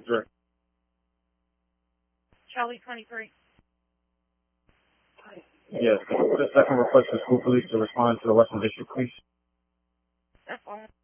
Sure. Charlie 23. Yes. Just second request for school police to respond to the Western District Police. That's all.